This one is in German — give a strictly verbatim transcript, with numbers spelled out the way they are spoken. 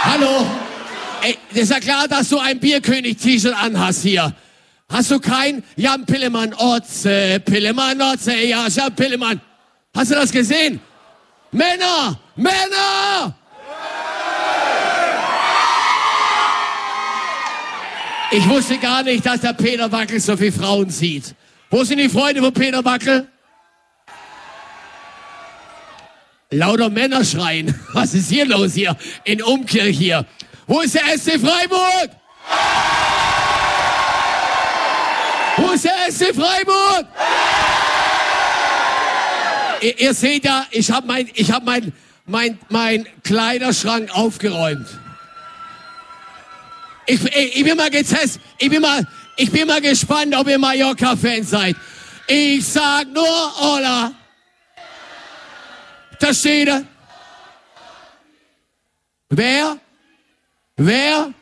Hallo? Ey, das ist ja klar, dass du ein Bierkönig-T-Shirt anhast hier. Hast du kein Jan Pillemann, Otze, Pillemann, Otze, ja, Jan Pillemann. Hast du das gesehen? Männer! Männer! Ich wusste gar nicht, dass der Peter Wackel so viele Frauen sieht. Wo sind die Freunde von Peter Wackel? Lauter Männer schreien. Was ist hier los hier? In Umkirch hier. Wo ist der S C Freiburg? Wo ist der S C Freiburg? Ihr, ihr seht ja, ich habe mein, ich hab mein, mein, mein Kleiderschrank aufgeräumt. Ich, ich, ich bin mal getestet. Ich bin mal, ich bin mal gespannt, ob ihr Mallorca-Fans seid. Ich sag nur Hola. Da steht er. Wer? Wer?